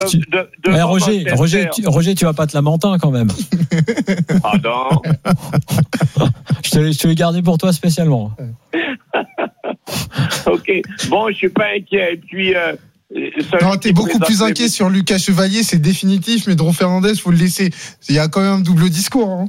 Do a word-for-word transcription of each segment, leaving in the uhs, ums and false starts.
Tu... De, de eh, Roger, Roger, tu, Roger, tu vas pas te lamenter quand même. Pardon. je, te, je te l'ai gardé pour toi spécialement. Ok. Bon, je suis pas inquiet. Et puis. Euh, non, t'es beaucoup plus inquiet sur Lucas Chevalier, c'est définitif, mais Dron Fernandez, faut le laisser. Il y a quand même un double discours. Hein.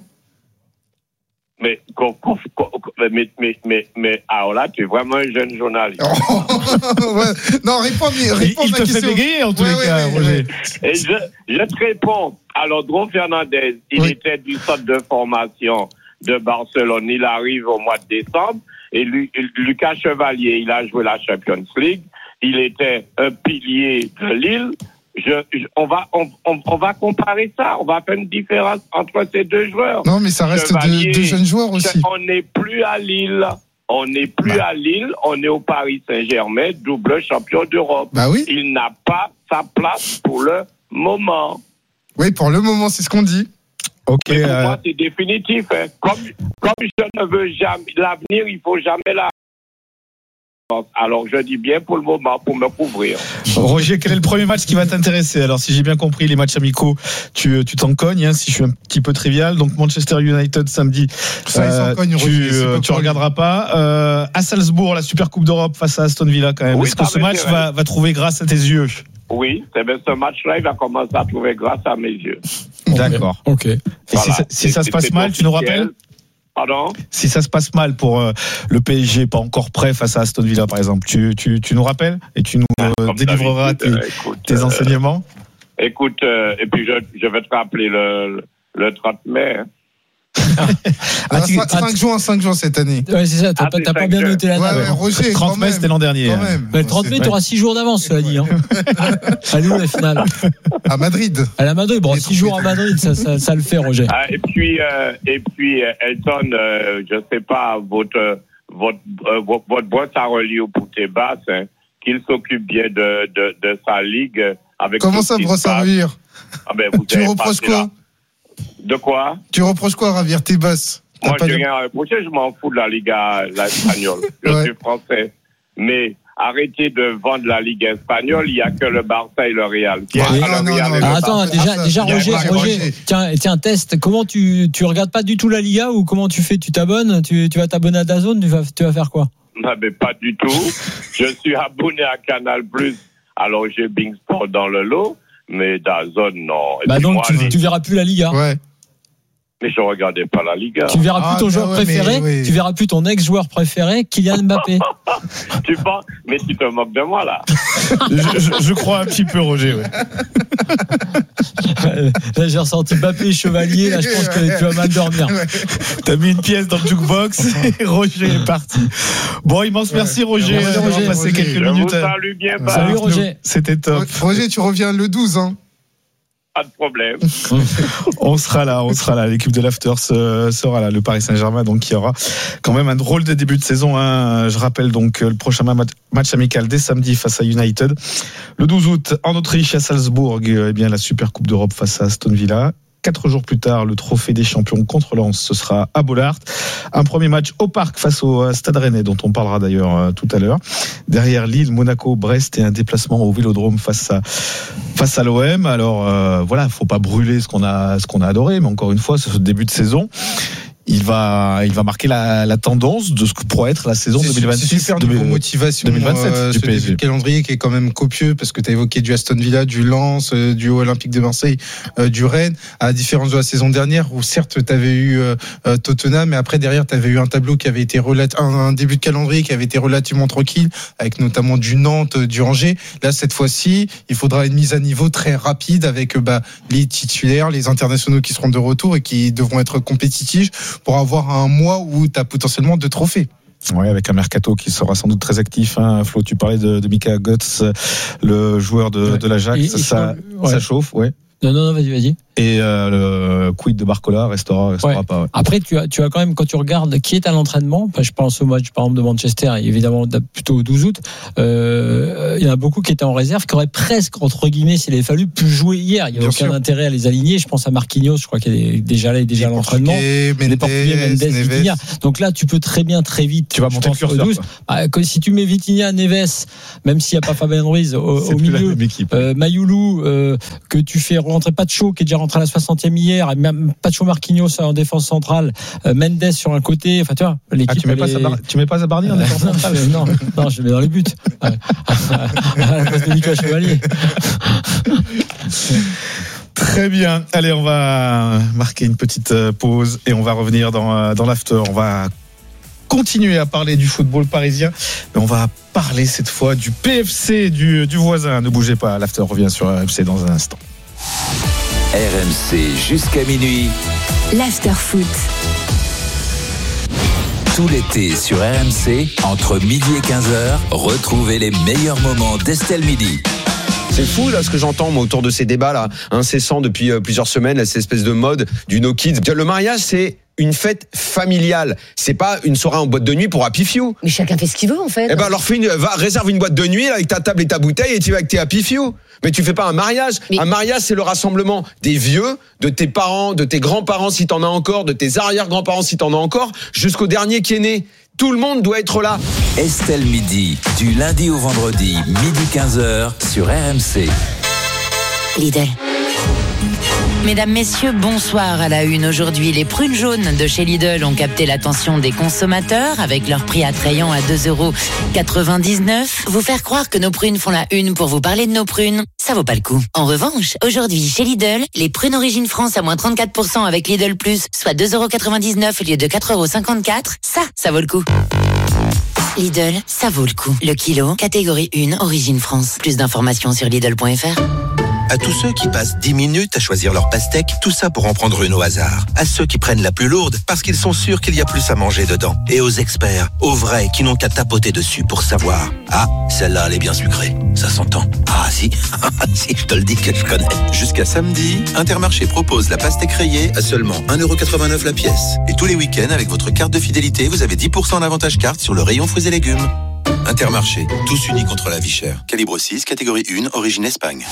Mais, mais, mais, mais, mais, alors là, tu es vraiment un jeune journaliste. ouais. Non, réponds, réponds il, il à te question. fait bégayer en tous ouais, les cas, ouais, Roger. Ouais. Et je, je te réponds. Alors, Dron Fernandez, il oui. était du centre de formation de Barcelone. Il arrive au mois de décembre. Et Lu, Lucas Chevalier, il a joué la Champions League. Il était un pilier de Lille. Je, je, on va, on, on, on va comparer ça. On va faire une différence entre ces deux joueurs. Non, mais ça reste Chevalier, de, de jeunes joueurs aussi. On n'est plus à Lille. On n'est plus bah. à Lille. On est au Paris Saint-Germain, double champion d'Europe. Bah oui. Il n'a pas sa place pour le moment. Oui, pour le moment, c'est ce qu'on dit. Ok. Mais pour euh... moi, c'est définitif. Hein. Comme, comme je ne veux jamais l'avenir, il faut jamais la. Alors, je dis bien pour le moment, pour me couvrir. Roger, quel est le premier match qui va t'intéresser ? Alors, si j'ai bien compris, les matchs amicaux, tu, tu t'en cognes, hein, si je suis un petit peu trivial. Donc, Manchester United, samedi, ça, euh, cogne, tu, Roger, tu regarderas pas. Euh, à Salzbourg, la Super Coupe d'Europe face à Aston Villa, quand même. Oui, est-ce que ce match va, va trouver grâce à tes yeux ? Oui, c'est bien, ce match-là, il va commencer à trouver grâce à mes yeux. D'accord. Ok. Et voilà. si, ça, si ça se passe mal, tu nous rappelles ? Pardon ? Si ça se passe mal pour euh, le P S G, pas encore prêt face à Aston Villa, par exemple, tu, tu, tu nous rappelles et tu nous euh, délivreras tes, écoute, tes euh, enseignements ? Écoute, euh, et puis je, je vais te rappeler le, le trente mai. Hein. ah, tu, cinq juin, cinq juin cette année. Ouais, c'est ça, t'as, ah, pas, t'as pas bien noté la date. Ouais, ouais, Roger, trente mai, c'était l'an dernier. Hein. Mais le trente mai, t'auras six jours d'avance, cela dit. Hein. Allez, où la finale ? À Madrid. À la Madrid, bon, six jours à Madrid, ça, ça, ça le fait, Roger. Ah, et puis, euh, et puis Elton, euh, je sais pas, votre, votre, euh, votre, votre boîte à relier pour tes basses, hein, qu'il s'occupe bien de, de, de sa ligue. Avec Comment ça, brosse à relier ? Ah ben, vous tu reproches quoi là. De quoi ? Tu reproches quoi, Ravir, tes basses ? Moi, je n'ai rien à reprocher, je m'en fous de la Liga la espagnole. Je ouais. suis français. Mais arrêtez de vendre la Ligue espagnole, il n'y a que le Barça et le Real. Qui ouais, non, non, non, non, ah, attends, déjà, ah, déjà Roger, Roger, Roger, tiens, tiens, test. Comment tu, tu regardes pas du tout la Liga ou comment tu fais ? Tu t'abonnes ? Tu, tu vas t'abonner à DAZN ? Tu vas, tu vas faire quoi ? Non, mais pas du tout. Je suis abonné à Canal plus. Alors, j'ai Bing Sport dans le lot, mais DAZN, non. Et bah donc, moi, tu, les... tu verras plus la Liga. Ouais. Mais je regardais pas la Liga. Tu verras plus ah, ton joueur ouais, préféré, oui. tu verras plus ton ex-joueur préféré, Kylian Mbappé. Tu penses, mais tu te moques de moi là. je, je, je crois un petit peu, Roger. Ouais. Là, j'ai ressenti Mbappé et Chevalier. Là, je pense que tu vas mal dormir. T'as mis une pièce dans le jukebox et Roger est parti. Bon, immense merci, Roger. Merci, Roger. On va passer Roger. quelques Je minutes. Vous salue bien. Bah. Salut, Roger. C'était top. Roger, tu reviens le douze, hein. Pas de problème. On sera là, on sera là. L'équipe de l'After sera là. Le Paris Saint-Germain, donc, qui aura quand même un drôle de début de saison. Hein. Je rappelle donc le prochain match amical dès samedi face à United. Le douze août, en Autriche, à Salzbourg, eh bien, la Super Coupe d'Europe face à Aston Villa. Quatre jours plus tard, le trophée des champions contre Lens, ce sera à Bollaert. Un premier match au Parc face au Stade Rennais, dont on parlera d'ailleurs euh, tout à l'heure. Derrière Lille, Monaco, Brest et un déplacement au Vélodrome face à face à l'O M. Alors euh, voilà, faut pas brûler ce qu'on a ce qu'on a adoré, mais encore une fois, c'est ce début de saison. Il va, il va marquer la, la tendance de ce que pourrait être la saison c'est, deux mille vingt-six. C'est super deux mille, niveau motivation. deux mille vingt-sept euh, du ce P S G. début de calendrier qui est quand même copieux parce que tu as évoqué du Aston Villa, du Lens, euh, du Olympique de Marseille, euh, du Rennes, à la différence de la saison dernière où certes tu avais eu euh, Tottenham, mais après derrière tu avais eu un tableau qui avait été relati- un, un début de calendrier qui avait été relativement tranquille avec notamment du Nantes, du Angers. Là cette fois-ci, il faudra une mise à niveau très rapide avec bah, les titulaires, les internationaux qui seront de retour et qui devront être compétitifs pour avoir un mois où tu as potentiellement deux trophées. Oui, avec un mercato qui sera sans doute très actif. Hein. Flo, tu parlais de, de Mika Götze, le joueur de, de l'Ajax. Et, ça, ouais. ça chauffe, ouais. Non, non, non, vas-y, vas-y. Et euh, le quid de Barcola restera, restera ouais. pas. Ouais. Après, tu as, tu as quand même, quand tu regardes qui est à l'entraînement, je pense au match par exemple de Manchester, évidemment plutôt au douze août, euh, il y en a beaucoup qui étaient en réserve, qui auraient presque, entre guillemets, s'il avait fallu, pu jouer hier. Il n'y a Bien aucun sûr. intérêt à les aligner. Je pense à Marquinhos, je crois qu'il est déjà là, il est déjà à l'entraînement. Mendes, les Portugais, Mendes, Vitinha. Donc là, tu peux très bien, très vite, tu vas monter le curseur. douze, ah, si tu mets Vitinha, Neves, même s'il n'y a pas Fabien Ruiz au, au milieu, euh, Mayoulou, euh, que tu fais rentrer Pacho, qui est déjà rentré à la soixantième hier, et même Pacho Marquinhos en défense centrale, euh, Mendes sur un côté, enfin tu vois, l'équipe. Ah, tu mets pas est... Zabar... tu mets pas Zabardi en défense centrale? Non, non, je le mets dans les buts. À la place de Nicolas Chevalier. Très bien. Allez, on va marquer une petite pause et on va revenir dans, dans l'after. On va continuer à parler du football parisien, mais on va parler cette fois du P F C du, du voisin. Ne bougez pas, l'after revient sur R M C dans un instant. R M C jusqu'à minuit. L'after foot. Tout l'été sur R M C, entre midi et quinze heures, retrouvez les meilleurs moments d'Estelle Midi. C'est fou là ce que j'entends moi autour de ces débats là incessants depuis euh, plusieurs semaines, là, cette espèce de mode du no kids. Le mariage c'est une fête familiale, c'est pas une soirée en boîte de nuit pour Happy Few. Mais chacun fait ce qu'il veut en fait. Eh ben alors fais une, va réserve une boîte de nuit là, avec ta table et ta bouteille et tu vas avec tes Happy Few. Mais tu fais pas un mariage. Mais... Un mariage c'est le rassemblement des vieux, de tes parents, de tes grands-parents si t'en as encore, de tes arrière-grands-parents si t'en as encore, jusqu'au dernier qui est né. Tout le monde doit être là. Estelle Midi, du lundi au vendredi, midi quinze heures sur R M C. Lidl. Mesdames, Messieurs, bonsoir à la une. Aujourd'hui, les prunes jaunes de chez Lidl ont capté l'attention des consommateurs avec leur prix attrayant à deux euros quatre-vingt-dix-neuf. Vous faire croire que nos prunes font la une pour vous parler de nos prunes, ça vaut pas le coup. En revanche, aujourd'hui, chez Lidl, les prunes Origine France à moins trente-quatre pour cent avec Lidl Plus, soit deux euros quatre-vingt-dix-neuf au lieu de quatre euros cinquante-quatre, ça, ça vaut le coup. Lidl, ça vaut le coup. Le kilo, catégorie un, Origine France. Plus d'informations sur Lidl point F R. À tous ceux qui passent dix minutes à choisir leur pastèque, tout ça pour en prendre une au hasard. À ceux qui prennent la plus lourde, parce qu'ils sont sûrs qu'il y a plus à manger dedans. Et aux experts, aux vrais, qui n'ont qu'à tapoter dessus pour savoir. Ah, celle-là, elle est bien sucrée. Ça s'entend. Ah, si. Si, je te le dis que je connais. Jusqu'à samedi, Intermarché propose la pastèque rayée à seulement un euro quatre-vingt-neuf la pièce. Et tous les week-ends, avec votre carte de fidélité, vous avez dix pour cent d'avantage carte sur le rayon fruits et légumes. Intermarché, tous unis contre la vie chère. Calibre six, catégorie un, origine Espagne.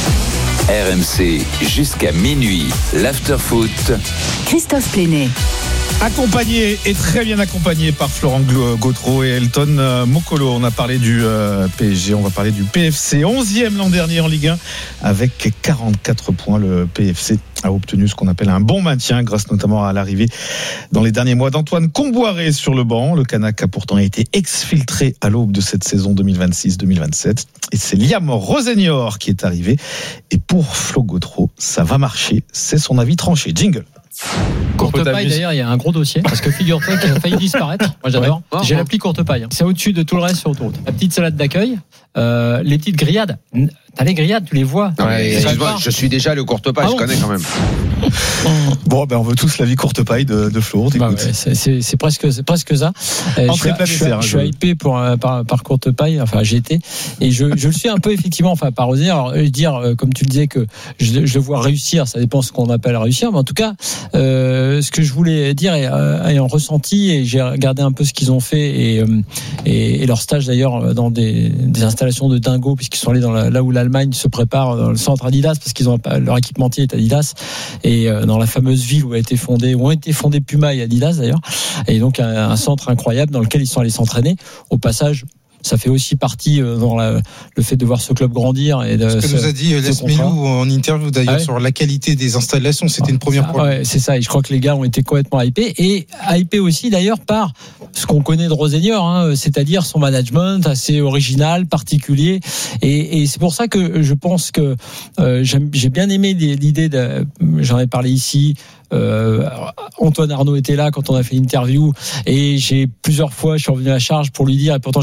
R M C jusqu'à minuit, l'after-foot. Christophe Plénet. Accompagné et très bien accompagné par Florent Gautreau et Elton Mokolo. On a parlé du P S G, on va parler du P F C. onzième l'an dernier en Ligue un avec quarante-quatre points. Le P F C a obtenu ce qu'on appelle un bon maintien grâce notamment à l'arrivée dans les derniers mois d'Antoine Comboiré sur le banc. Le Canac a pourtant été exfiltré à l'aube de cette saison deux mille vingt-six deux mille vingt-sept. Et c'est Liam Rosenior qui est arrivé. Et pour Flo Gautreau, ça va marcher. C'est son avis tranché. Jingle. Courte paille d'ailleurs, il y a un gros dossier parce que figure-toi qu'il a failli disparaître. Moi j'adore. Ouais. J'ai l'appli courte paille. C'est au-dessus de tout le reste sur autoroute. La petite salade d'accueil, euh, les petites grillades. T'as les grillades, tu les vois. Ouais, excuse-moi, je suis déjà le courte paille, ah bon, je connais quand même. Bon, ben on veut tous la vie courte paille de, de Flo. Bah ouais, c'est, c'est, c'est presque, c'est presque ça. Euh, je suis, je suis, je suis hypé pour par, par courte paille. Enfin, j'ai été et je, je le suis un peu effectivement. Enfin, par oser. Alors, dire comme tu le disais que je, je vois réussir. Ça dépend ce qu'on appelle réussir, mais en tout cas, euh, ce que je voulais dire et, euh, et en ressenti et j'ai regardé un peu ce qu'ils ont fait et, et, et leur stage d'ailleurs dans des, des installations de dingo puisqu'ils sont allés dans la, là où l'Allemagne se prépare dans le centre Adidas parce qu'ils ont leur équipementier est Adidas et dans la fameuse ville où a été fondé où ont été fondés Puma et Adidas d'ailleurs et donc un, un centre incroyable dans lequel ils sont allés s'entraîner. Au passage, ça fait aussi partie dans la, le fait de voir ce club grandir. Et de ce que ce, nous a dit Les Melou en interview d'ailleurs ah ouais. sur la qualité des installations, c'était ah, une première fois. Ouais, c'est ça, et je crois que les gars ont été complètement hypés, et hypés aussi d'ailleurs par ce qu'on connaît de Rosenior, hein, c'est-à-dire son management assez original, particulier, et, et c'est pour ça que je pense que euh, j'aime, j'ai bien aimé l'idée, de, j'en ai parlé ici, Euh, Antoine Arnaud était là quand on a fait l'interview et j'ai plusieurs fois je suis revenu à la charge pour lui dire, et pourtant j'aime beaucoup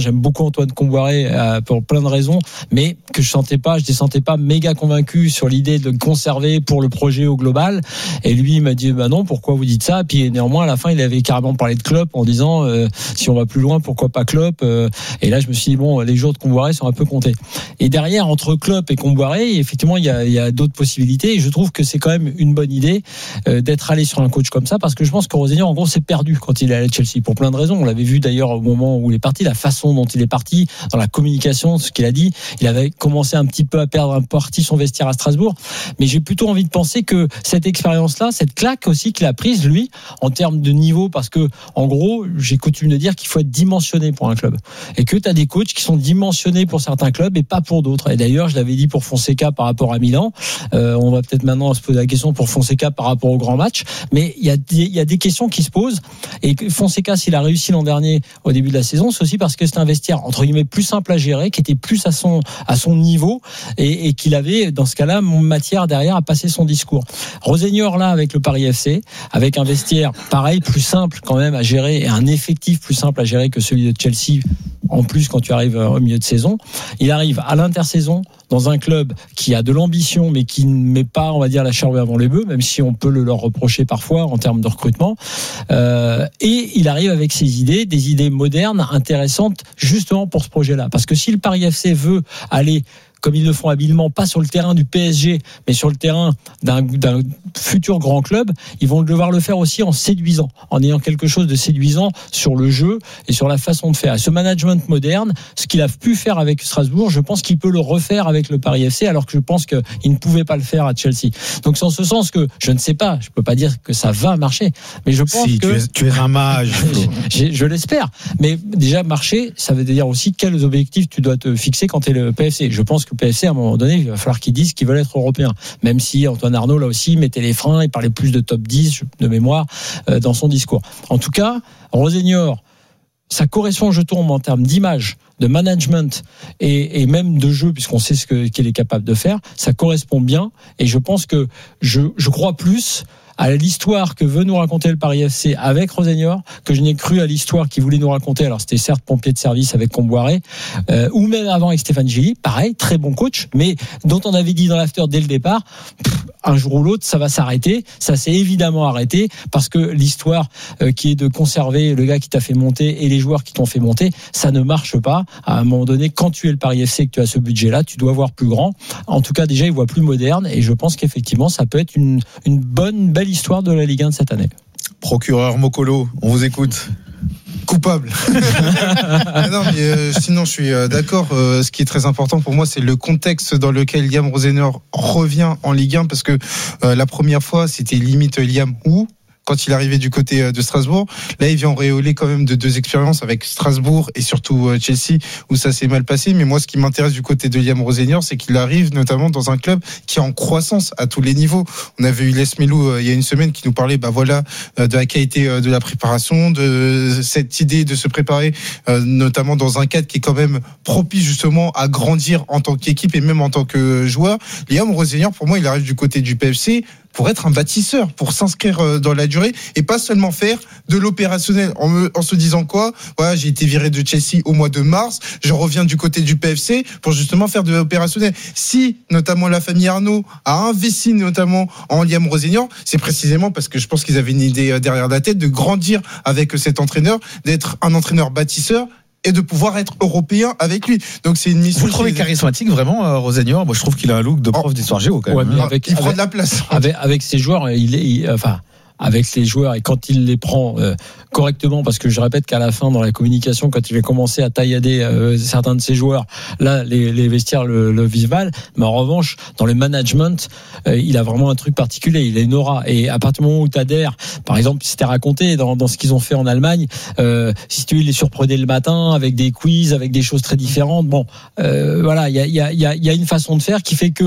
beaucoup Antoine Kombouaré euh, pour plein de raisons, mais que je sentais pas, je ne sentais pas méga convaincu sur l'idée de le conserver pour le projet au global. Et lui, il m'a dit, bah non, pourquoi vous dites ça? Puis néanmoins, à la fin, il avait carrément parlé de Klopp en disant, euh, si on va plus loin, pourquoi pas Klopp? euh, Et là, je me suis dit, bon, les jours de Kombouaré sont un peu comptés. Et derrière, entre Klopp et Kombouaré, effectivement, il y a, il y a d'autres possibilités. Et je trouve que c'est quand même une bonne idée euh, d'être allé sur un coach comme ça, parce que je pense que Rosenior, en gros, s'est perdu quand il est allé à Chelsea, pour plein de raisons. On l'avait vu d'ailleurs au moment où il est parti, la façon dont il est parti, dans la communication, ce qu'il a dit. Il avait commencé un petit peu à perdre un parti son vestiaire à Strasbourg. Mais j'ai plutôt envie de penser que cette expérience-là, cette claque aussi qu'il a prise, lui, en termes de niveau, parce que, en gros, j'ai coutume de dire qu'il faut être dimensionné pour un club. Et que tu as des coachs qui sont dimensionnés pour certains clubs et pas pour d'autres. Et d'ailleurs, je l'avais dit pour Fonseca par rapport à Milan. Euh, on va peut-être maintenant se poser la question pour Fonseca par rapport au grand match. Mais il y a des, il y a des questions qui se posent. Et Fonseca, s'il a réussi l'an dernier au début de la saison, c'est aussi parce que c'est un vestiaire, entre guillemets, plus simple à gérer, qui était plus à son, à son niveau et, et qu'il avait, dans ce cas-là, matière derrière à passer son discours. Rosenior, là, avec le Paris F C, avec un vestiaire, pareil, plus simple quand même à gérer et un effectif plus simple à gérer que celui de Chelsea, en plus quand tu arrives au milieu de saison. Il arrive à l'intersaison dans un club qui a de l'ambition mais qui ne met pas, on va dire, la charrue avant les bœufs, même si on peut le leur reprocher parfois en termes de recrutement. Euh, et il arrive avec ses idées, des idées modernes, intéressantes, justement pour ce projet-là. Parce que si le Paris F C veut aller, comme ils le font habilement, pas sur le terrain du P S G, mais sur le terrain d'un, d'un futur grand club, ils vont devoir le faire aussi en séduisant, en ayant quelque chose de séduisant sur le jeu et sur la façon de faire. Et ce management moderne, ce qu'il a pu faire avec Strasbourg, je pense qu'il peut le refaire avec le Paris F C, alors que je pense qu'il ne pouvait pas le faire à Chelsea. Donc c'est en ce sens que, je ne sais pas, je peux pas dire que ça va marcher, mais je pense si, que... Tu es, tu es un mage. je, je l'espère. Mais déjà, marcher, ça veut dire aussi quels objectifs tu dois te fixer quand tu es le P F C. Je pense que P F C, à un moment donné, il va falloir qu'ils disent qu'ils veulent être européens. Même si Antoine Arnaud, là aussi, mettait les freins et parlait plus de top dix de mémoire euh, dans son discours. En tout cas, Rosenior, ça correspond, je trouve, en termes d'image, de management et, et même de jeu, puisqu'on sait ce que, qu'il est capable de faire. Ça correspond bien. Et je pense que je, je crois plus à l'histoire que veut nous raconter le Paris F C avec Rosenior, que je n'ai cru à l'histoire qu'il voulait nous raconter. Alors c'était certes pompier de service avec Kombouaré, euh, ou même avant avec Stéphane Gilly, pareil, très bon coach, mais dont on avait dit dans l'after dès le départ, pff, un jour ou l'autre, ça va s'arrêter. Ça s'est évidemment arrêté parce que l'histoire euh, qui est de conserver le gars qui t'a fait monter et les joueurs qui t'ont fait monter, ça ne marche pas. À un moment donné, quand tu es le Paris F C et que tu as ce budget-là, tu dois voir plus grand. En tout cas, déjà, il voit plus moderne et je pense qu'effectivement, ça peut être une, une bonne, belle histoire de la Ligue un de cette année. Procureur Mokolo, on vous écoute. Coupable. Non, mais euh, sinon, je suis euh, d'accord. Euh, ce qui est très important pour moi, c'est le contexte dans lequel Liam Rosenior revient en Ligue un, parce que euh, la première fois, c'était limite Liam où quand il est arrivé du côté de Strasbourg. Là, il vient auréolé quand même de deux expériences avec Strasbourg et surtout Chelsea, où ça s'est mal passé. Mais moi, ce qui m'intéresse du côté de Liam Rosenior, c'est qu'il arrive notamment dans un club qui est en croissance à tous les niveaux. On avait eu Les Melou euh, il y a une semaine qui nous parlait, bah voilà, euh, de la qualité euh, de la préparation, de cette idée de se préparer, euh, notamment dans un cadre qui est quand même propice justement à grandir en tant qu'équipe et même en tant que joueur. Liam Rosenior, pour moi, il arrive du côté du P F C pour être un bâtisseur, pour s'inscrire dans la durée et pas seulement faire de l'opérationnel en, me, en se disant quoi, voilà, j'ai été viré de Chelsea au mois de mars, je reviens du côté du P F C pour justement faire de l'opérationnel. Si notamment la famille Arnaud a investi notamment en Liam Rosenior, c'est précisément parce que je pense qu'ils avaient une idée derrière la tête de grandir avec cet entraîneur, d'être un entraîneur bâtisseur et de pouvoir être européen avec lui. Donc c'est une mission. Vous le trouvez charismatique vraiment, euh, Rosenior? Moi je trouve qu'il a un look de prof oh. d'histoire géo quand même. Ouais, avec, il prend avec, de la place. Avec, avec ses joueurs, il est, il, enfin. avec les joueurs et quand il les prend euh, correctement, parce que je répète qu'à la fin dans la communication, quand il a commencé à taillader euh, certains de ses joueurs, là les, les vestiaires le, le visent mal, mais en revanche dans le management euh, il a vraiment un truc particulier, il a une aura, et à partir du moment où tu adhères, par exemple c'était raconté dans, dans ce qu'ils ont fait en Allemagne, euh, si tu les surprenais le matin avec des quiz, avec des choses très différentes, bon euh, voilà, il y a, y, a, y a une façon de faire qui fait que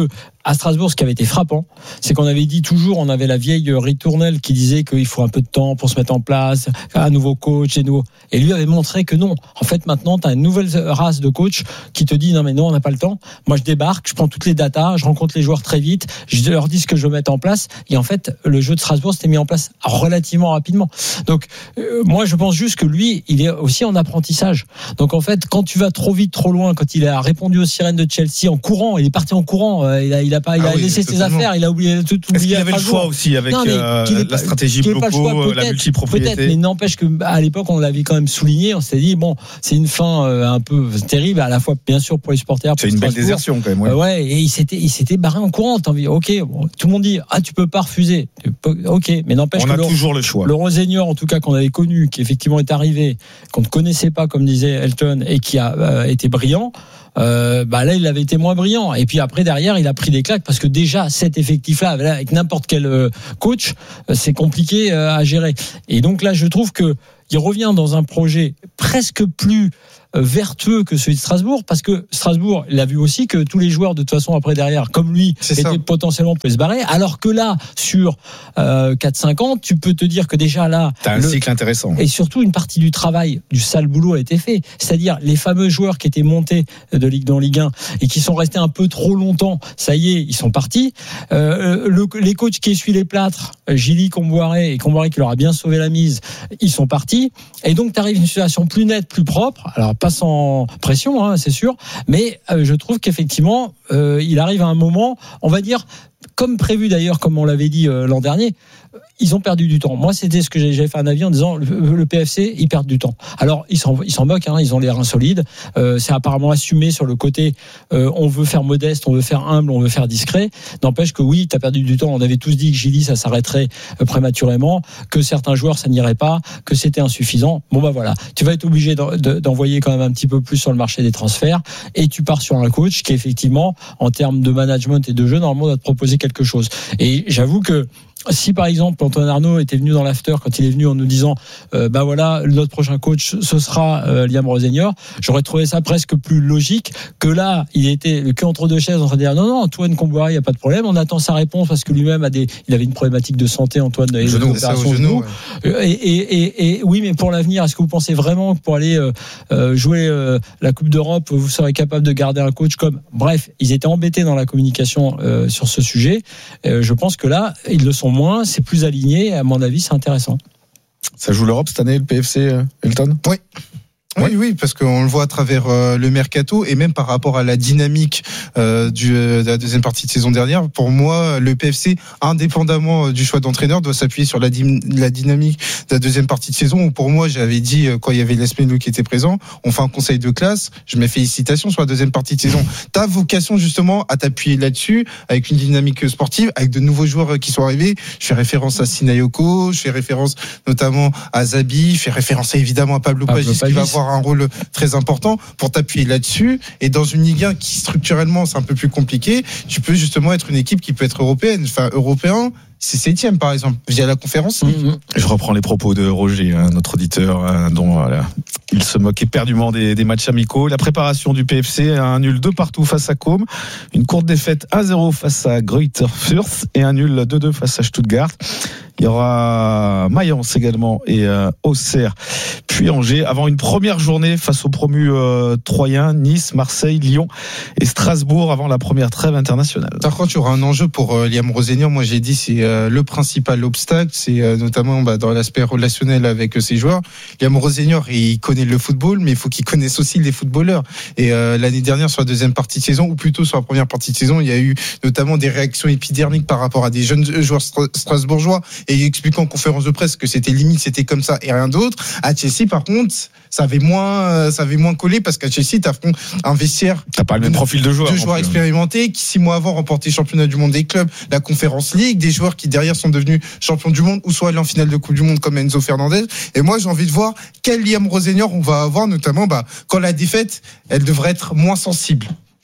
à Strasbourg, ce qui avait été frappant, c'est qu'on avait dit toujours, on avait la vieille ritournelle qui disait qu'il faut un peu de temps pour se mettre en place, un nouveau coach et nouveau. Et lui avait montré que non. En fait, maintenant, tu as une nouvelle race de coach qui te dit non, mais non, on n'a pas le temps. Moi, je débarque, je prends toutes les datas, je rencontre les joueurs très vite, je leur dis ce que je veux mettre en place. Et en fait, le jeu de Strasbourg s'était mis en place relativement rapidement. Donc, euh, moi, je pense juste que lui, il est aussi en apprentissage. Donc, en fait, quand tu vas trop vite, trop loin, quand il a répondu aux sirènes de Chelsea en courant, il est parti en courant, euh, il a, il a pas, il a ah oui, laissé totalement. ses affaires, il a oublié tout. Est-ce qu'il avait le choix aussi avec non, euh, la pas, stratégie Bloco, la multipropriété? Peut-être, mais n'empêche que à l'époque, on l'avait quand même souligné. On s'était dit bon, c'est une fin euh, un peu terrible, à la fois bien sûr pour les supporters. C'est une belle désertion quand même. Ouais, euh, ouais et il s'était, il s'était barré en courant. T'as envie, ok, bon, tout le monde dit ah tu peux pas refuser. Ok, mais n'empêche on que a le, toujours le choix. Le Rosenior, en tout cas qu'on avait connu, qui effectivement est arrivé, qu'on ne connaissait pas comme disait Elton et qui a euh, été brillant. Euh, bah là il avait été moins brillant et puis après derrière il a pris des claques parce que déjà cet effectif là avec n'importe quel euh, coach euh, c'est compliqué euh, à gérer et donc là je trouve que il revient dans un projet presque plus vertueux que celui de Strasbourg parce que Strasbourg il a vu aussi que tous les joueurs de toute façon après derrière comme lui c'est étaient ça. potentiellement pouvaient se barrer alors que là sur euh, quatre cinq ans tu peux te dire que déjà là t'as un le, cycle intéressant et surtout une partie du travail du sale boulot a été fait, c'est-à-dire les fameux joueurs qui étaient montés de Ligue dans Ligue un et qui sont restés un peu trop longtemps, ça y est ils sont partis, euh, le, les coachs qui essuient les plâtres, Gilly, Comboiré et Comboiré qui leur a bien sauvé la mise, ils sont partis et donc tu arrives à une situation plus nette, plus propre, alors pas sans pression, hein, c'est sûr, mais euh, je trouve qu'effectivement, euh, il arrive à un moment, on va dire, comme prévu d'ailleurs, comme on l'avait dit euh, l'an dernier, ils ont perdu du temps. Moi, c'était ce que j'avais fait un avis en disant le, le P F C, ils perdent du temps. Alors, ils s'en, ils s'en moquent, hein, ils ont les reins solides. Euh, c'est apparemment assumé sur le côté euh, on veut faire modeste, on veut faire humble, on veut faire discret. N'empêche que oui, t'as perdu du temps. On avait tous dit que Gilly, ça s'arrêterait euh, prématurément, que certains joueurs, ça n'irait pas, que c'était insuffisant. Bon, bah voilà. Tu vas être obligé d'en, d'envoyer quand même un petit peu plus sur le marché des transferts et tu pars sur un coach qui, effectivement, en termes de management et de jeu, normalement, doit te proposer quelque chose. Et j'avoue que si par exemple Antoine Arnaud était venu dans l'after quand il est venu en nous disant euh, bah voilà notre prochain coach ce sera euh, Liam Rosenior, j'aurais trouvé ça presque plus logique que là il était le cul entre deux chaises en train de dire non non Antoine Comboiré il y a pas de problème, on attend sa réponse parce que lui-même a des il avait une problématique de santé Antoine et genou, opération genou ouais. et, et, et, et oui mais pour l'avenir est-ce que vous pensez vraiment que pour aller euh, jouer euh, la Coupe d'Europe vous serez capable de garder un coach comme bref ils étaient embêtés dans la communication euh, sur ce sujet, euh, je pense que là ils le sont moins, c'est plus aligné, à mon avis, c'est intéressant. Ça joue l'Europe cette année, le P F C, Elton ? Oui. Oui, oui, parce qu'on le voit à travers euh, le mercato et même par rapport à la dynamique euh, du, de la deuxième partie de saison dernière. Pour moi, le P F C, indépendamment du choix d'entraîneur, doit s'appuyer sur la, dy- la dynamique de la deuxième partie de saison. Où pour moi, j'avais dit quand il y avait Lesmelou qui était présent, on fait un conseil de classe. Je mets félicitations sur la deuxième partie de saison. T'as vocation justement à t'appuyer là-dessus avec une dynamique sportive, avec de nouveaux joueurs qui sont arrivés. Je fais référence à Sinayoko, je fais référence notamment à Zabi, je fais référence évidemment à Pablo, Pablo Pagis, Pagis qui va avoir un rôle très important pour t'appuyer là-dessus. Et dans une Ligue un qui structurellement c'est un peu plus compliqué, tu peux justement être une équipe qui peut être européenne, enfin européen. C'est septième par exemple via la conférence. Mmh. Je reprends les propos de Roger, hein, notre auditeur, hein, dont voilà, il se moque éperdument des, des matchs amicaux. La préparation du P F C, un nul deux partout face à Côme, une courte défaite un zéro face à Greuther Fürth et un nul deux deux face à Stuttgart. Il y aura Mayence également et euh, Auxerre, puis Angers, avant une première journée face aux promus euh, troyens, Nice, Marseille, Lyon et Strasbourg avant la première trêve internationale. Par contre, il y aura un enjeu pour euh, Liam Rosenior. Moi, j'ai dit c'est euh, le principal obstacle, c'est euh, notamment bah, dans l'aspect relationnel avec euh, ses joueurs. Liam Rosenior, il connaît le football, mais il faut qu'il connaisse aussi les footballeurs. Et euh, l'année dernière, sur la deuxième partie de saison, ou plutôt sur la première partie de saison, il y a eu notamment des réactions épidermiques par rapport à des jeunes joueurs stra- strasbourgeois. Et expliquant en conférence de presse que c'était limite, c'était comme ça et rien d'autre. À Chelsea, par contre, ça avait moins, ça avait moins collé parce qu'à Chelsea, t'as un vestiaire. T'as pas le même profil de joueurs. De joueurs expérimentés qui, six mois avant, remportaient le championnat du monde des clubs, la Conference League, des joueurs qui derrière sont devenus champions du monde ou soit allés en finale de Coupe du Monde comme Enzo Fernandez. Et moi, j'ai envie de voir quel Liam Rosenior on va avoir, notamment, bah, quand la défaite, elle devrait être moins sensible.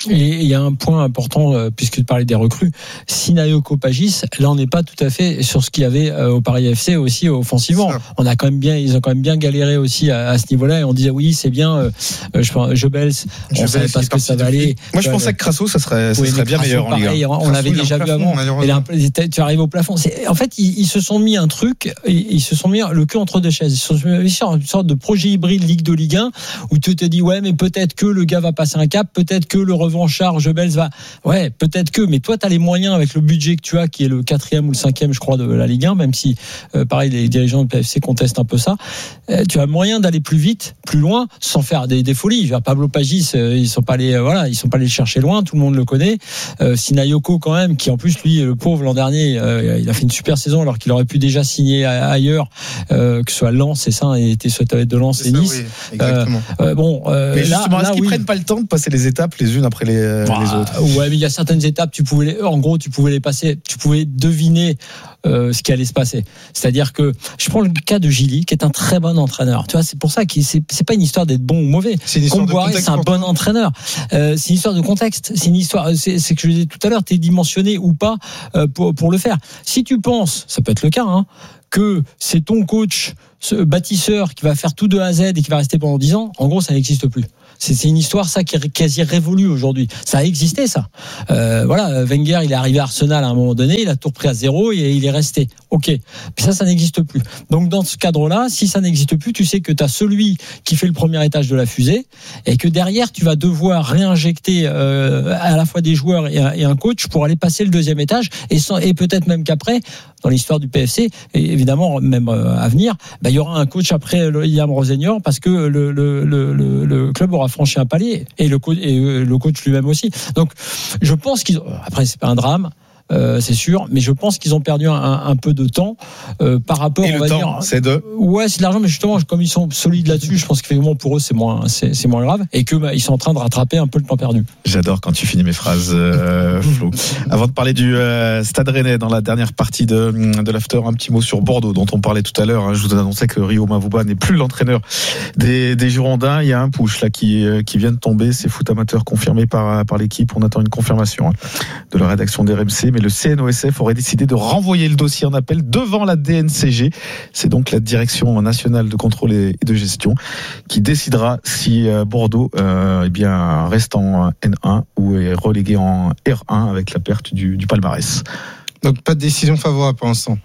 Et il y a un point important, euh, puisque tu parlais des recrues, Sinayoko Pagis, là on n'est pas tout à fait sur ce qu'il y avait euh, au Paris F C aussi offensivement. On a quand même bien, ils ont quand même bien galéré aussi à, à ce niveau-là, et on disait oui c'est bien, euh, je pense Jebels, on savait pas ce que ça va aller. Moi je pensais que Crasso ça serait, ça oui, serait bien Crasso, meilleur pareil, en Ligue un. On l'avait déjà vu avant. Et là, tu arrives au plafond. C'est, en fait, ils, ils se sont mis un truc, ils, ils se sont mis le cul entre deux chaises. Ils se sont mis sur une sorte de projet hybride Ligue de Ligue un où tu te dis ouais mais peut-être que le gars va passer un cap, peut-être que le revanchard Jebels va, ouais peut-être que, mais toi tu as les moyens avec le budget que tu as qui est le quatrième ou le cinquième je crois de la Ligue un, même si euh, pareil les dirigeants de P F C contestent un peu ça. Euh, tu as moyen d'aller plus vite, plus loin, sans faire des, des folies. Genre, Pablo Pagis, euh, ils sont pas allés, euh, voilà, ils sont pas allés le chercher loin, tout le monde le connaît. Euh, Sinayoko quand même, qui en plus lui le pauvre l'an dernier, euh, il a fait une super saison alors qu'il aurait pu déjà signer ailleurs, euh, que ce soit Lens, c'est ça, il était sur la tête de Lens et Nice. Oui, exactement. Euh, bon, euh, mais justement, là, est-ce là, qu'ils oui. prennent pas le temps de passer les étapes les unes après les, bah, les autres? Ouais, mais il y a certaines étapes, tu pouvais, les, en gros, tu pouvais les passer, tu pouvais deviner euh, ce qui allait se passer. C'est-à-dire que je prends le cas de Gilly, qui est un très bon entraîneur. Tu vois, c'est pour ça que c'est, c'est pas une histoire d'être bon ou mauvais. Comboiré, c'est un bon entraîneur. Euh, c'est une histoire de contexte. C'est une histoire. C'est, c'est que je disais tout à l'heure, t'es dimensionné ou pas euh, pour pour le faire. Si tu penses, ça peut être le cas, hein, que c'est ton coach, ce bâtisseur qui va faire tout de A à Z et qui va rester pendant dix ans, en gros, ça n'existe plus. C'est, c'est une histoire, ça, qui est quasi révolue aujourd'hui. Ça a existé, ça. Euh, voilà, Wenger, il est arrivé à Arsenal à un moment donné, il a tout repris à zéro et il est resté. Ok. Puis ça, ça n'existe plus. Donc, dans ce cadre-là, si ça n'existe plus, tu sais que tu as celui qui fait le premier étage de la fusée et que derrière, tu vas devoir réinjecter euh, à la fois des joueurs et un, et un coach pour aller passer le deuxième étage et, sans, et peut-être même qu'après, dans l'histoire du P F C, et évidemment même euh, à venir, bah, il y aura un coach après Liam Rosenior parce que le, le, le, le, le club aura franchi un palier et le, co- et le coach lui-même aussi. Donc je pense qu'ils, après c'est pas un drame. Euh, c'est sûr, mais je pense qu'ils ont perdu un, un peu de temps euh, par rapport. Et on le va temps, dire, c'est de. Ouais, c'est de l'argent, mais justement, comme ils sont solides là-dessus, je pense qu'effectivement pour eux c'est moins, c'est, c'est moins grave, et que bah, ils sont en train de rattraper un peu le temps perdu. J'adore quand tu finis mes phrases, euh, Flo. Avant de parler du euh, Stade Rennais dans la dernière partie de de l'after, un petit mot sur Bordeaux dont on parlait tout à l'heure. Hein. Je vous annonçais que Rio Mavuba n'est plus l'entraîneur des des Girondins. Il y a un push là qui qui vient de tomber. C'est foot amateur confirmé par par l'équipe. On attend une confirmation hein, de la rédaction d'R M C, mais le C N O S F aurait décidé de renvoyer le dossier en appel devant la D N C G. C'est donc la Direction nationale de contrôle et de gestion qui décidera si Bordeaux euh, eh bien, reste en N un ou est relégué en R un avec la perte du, du palmarès. Donc pas de décision favorable pour l'instant.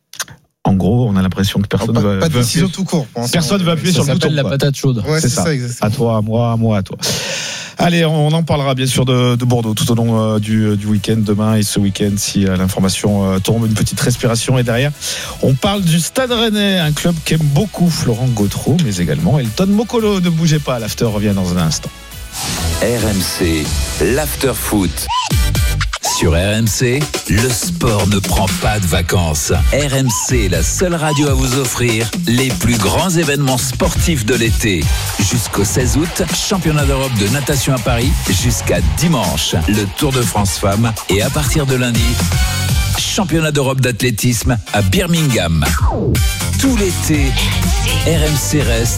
En gros, on a l'impression que personne ne va. Pas de décision appuyer, tout court. Personne ne va appuyer sur le bouton. Ça s'appelle la patate chaude. Ouais, c'est, c'est ça. ça à toi, à moi, à moi, à toi. Allez, on en parlera bien sûr de, de Bordeaux tout au long euh, du, du week-end demain et ce week-end si euh, l'information euh, tombe. Une petite respiration et derrière, on parle du Stade Rennais, un club qu'aime beaucoup Florent Gautreau, mais également Elton Mokolo. Ne bougez pas, l'after revient dans un instant. R M C, l'after foot. Sur R M C, le sport ne prend pas de vacances. R M C est la seule radio à vous offrir les plus grands événements sportifs de l'été. Jusqu'au seize août, championnat d'Europe de natation à Paris. Jusqu'à dimanche, le Tour de France Femmes. Et à partir de lundi, championnat d'Europe d'athlétisme à Birmingham. Tout l'été, R M C reste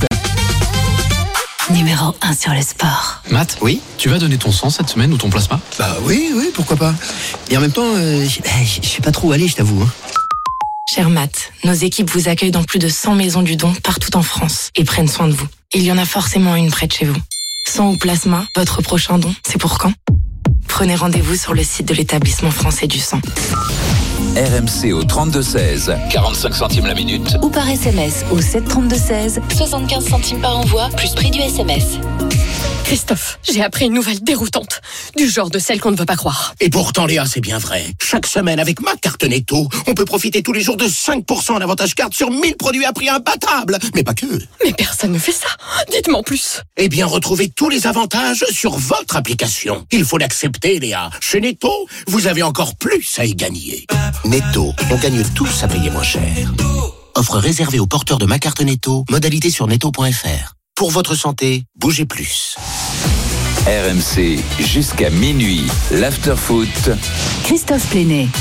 numéro un sur le sport. Matt, oui, tu vas donner ton sang cette semaine ou ton plasma ? Bah oui, oui, pourquoi pas. Et en même temps, euh, je sais pas trop où aller, je t'avoue. Hein. Cher Matt, nos équipes vous accueillent dans plus de cent maisons du don partout en France et prennent soin de vous. Il y en a forcément une près de chez vous. Sang ou plasma, votre prochain don, c'est pour quand ? Prenez rendez-vous sur le site de l'établissement français du sang. R M C au trente-deux seize, quarante-cinq centimes la minute. Ou par S M S au sept trente-deux seize, soixante-quinze centimes par envoi, plus prix du S M S. Christophe, j'ai appris une nouvelle déroutante, du genre de celle qu'on ne veut pas croire. Et pourtant, Léa, c'est bien vrai. Chaque semaine, avec ma carte Netto, on peut profiter tous les jours de cinq pour cent d'avantage carte sur mille produits à prix imbattable. Mais pas que. Mais personne ne fait ça. Dites-moi en plus. Eh bien, retrouvez tous les avantages sur votre application. Il faut l'accepter, Léa. Chez Netto, vous avez encore plus à y gagner. Netto, on gagne tous à payer moins cher. Offre réservée aux porteurs de ma carte Netto. Modalité sur netto point f r. Pour votre santé, bougez plus. R M C, jusqu'à minuit, l'after foot. Christophe Plénet.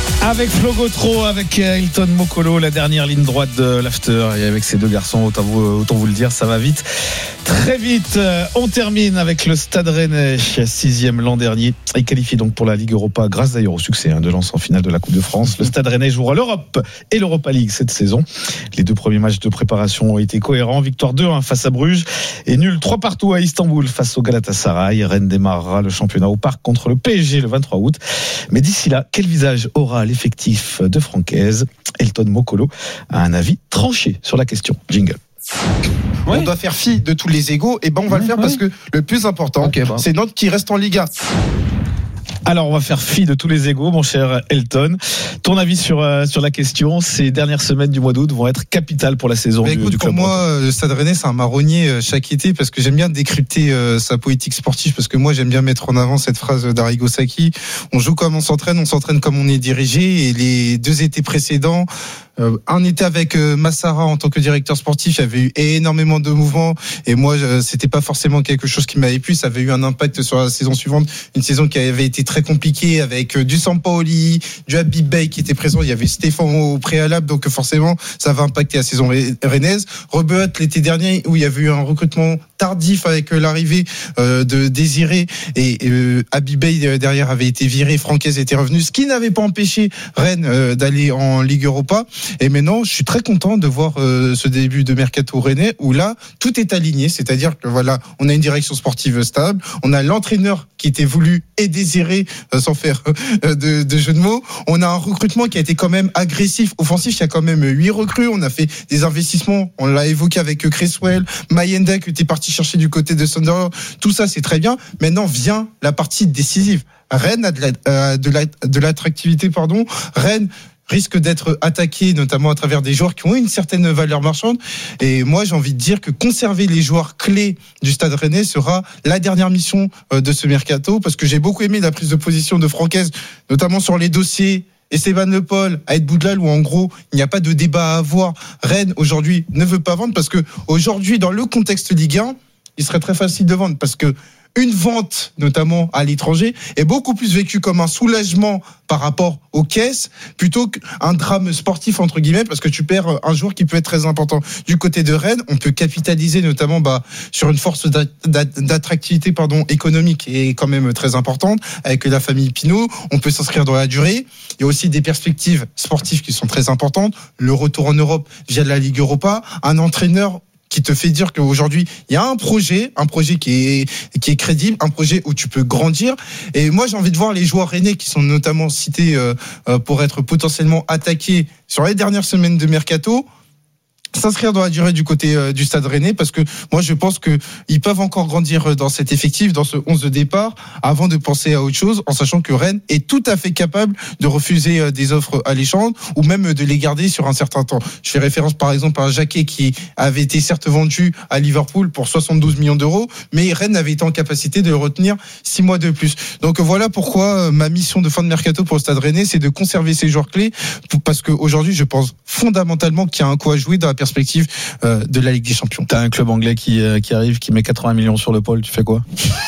Avec Flo Gautreau, avec Hilton Mokolo, la dernière ligne droite de l'after. Et avec ces deux garçons, autant vous, autant vous le dire, ça va vite. Très vite, on termine avec le Stade Rennais, sixième l'an dernier. Il qualifie donc pour la Ligue Europa, grâce d'ailleurs au succès hein, de Lens en finale de la Coupe de France. Le Stade Rennais jouera l'Europe et l'Europa League cette saison. Les deux premiers matchs de préparation ont été cohérents. Victoire deux un face à Bruges et nul trois partout à Istanbul face au Galatasaray. Rennes démarrera le championnat au Parc contre le P S G le vingt-trois août. Mais d'ici là, quel visage aura l'effectif de Francaise? Hilton Mokolo a un avis tranché sur la question. Jingle. Ouais. On doit faire fi de tous les égos, et ben on va ouais, le faire ouais. parce que le plus important, okay, bah. c'est Nantes qui reste en Liga. Alors, on va faire fi de tous les égos, mon cher Elton. Ton avis sur euh, sur la question? Ces dernières semaines du mois d'août vont être capitales pour la saison du, écoute, du club. Pour moi, le Stade Rennais, c'est un marronnier euh, chaque été parce que j'aime bien décrypter euh, sa politique sportive parce que moi, j'aime bien mettre en avant cette phrase d'Arrigo Sacchi. On joue comme on s'entraîne, on s'entraîne comme on est dirigé. Et les deux étés précédents, Euh, un été avec euh, Massara en tant que directeur sportif, il y avait eu énormément de mouvements et moi euh, c'était pas forcément quelque chose qui m'avait plu. Ça avait eu un impact sur la saison suivante, une saison qui avait été très compliquée avec euh, du Sampaoli, du Habib Bey qui était présent, il y avait Stéphane au préalable, donc forcément ça va impacter la saison rennaise. Rebeut l'été dernier où il y avait eu un recrutement tardif avec euh, l'arrivée euh, de Désiré et euh, Habib Bey derrière avait été viré, Francaise était revenu, ce qui n'avait pas empêché Rennes euh, d'aller en Ligue Europa. Et maintenant, je suis très content de voir euh, ce début de mercato rennais où là, tout est aligné. C'est-à-dire que voilà, on a une direction sportive stable, on a l'entraîneur qui était voulu et désiré, euh, sans faire euh, de, de jeu de mots. On a un recrutement qui a été quand même agressif, offensif. Il y a quand même huit recrues. On a fait des investissements. On l'a évoqué avec Cresswell, Mayenda qui était parti chercher du côté de Sunderland. Tout ça, c'est très bien. Maintenant vient la partie décisive. Rennes a de, la, euh, de, la, de l'attractivité, pardon. Rennes risque d'être attaqué notamment à travers des joueurs qui ont une certaine valeur marchande. Et moi, j'ai envie de dire que conserver les joueurs clés du Stade Rennais sera la dernière mission de ce mercato, parce que j'ai beaucoup aimé la prise de position de Francaise, notamment sur les dossiers Esteban Le Paul, Aïd Boudlal, où en gros, il n'y a pas de débat à avoir. Rennes, aujourd'hui, ne veut pas vendre parce que aujourd'hui, dans le contexte Ligue un, il serait très facile de vendre parce que une vente, notamment à l'étranger, est beaucoup plus vécue comme un soulagement par rapport aux caisses, plutôt qu'un drame sportif, entre guillemets, parce que tu perds un joueur qui peut être très important. Du côté de Rennes, on peut capitaliser notamment bah, sur une force d'attractivité pardon, économique qui est quand même très importante, avec la famille Pinault. On peut s'inscrire dans la durée. Il y a aussi des perspectives sportives qui sont très importantes. Le retour en Europe via la Ligue Europa. Un entraîneur qui te fait dire qu'aujourd'hui il y a un projet, un projet qui est qui est crédible, un projet où tu peux grandir. Et moi j'ai envie de voir les joueurs rennais qui sont notamment cités euh, pour être potentiellement attaqués sur les dernières semaines de mercato s'inscrire dans la durée du côté euh, du Stade Rennais, parce que moi je pense que ils peuvent encore grandir dans cet effectif, dans ce onze de départ, avant de penser à autre chose, en sachant que Rennes est tout à fait capable de refuser euh, des offres alléchantes ou même de les garder sur un certain temps. Je fais référence par exemple à un Jacquet qui avait été certes vendu à Liverpool pour soixante-douze millions d'euros, mais Rennes avait été en capacité de le retenir six mois de plus. Donc voilà pourquoi euh, ma mission de fin de mercato pour le Stade Rennais, c'est de conserver ces joueurs clés, pour, parce qu'aujourd'hui je pense fondamentalement qu'il y a un coup à jouer dans la perspective euh, de la Ligue des Champions. T'as un club anglais qui, euh, qui arrive, qui met quatre-vingts millions sur le pôle, tu fais quoi?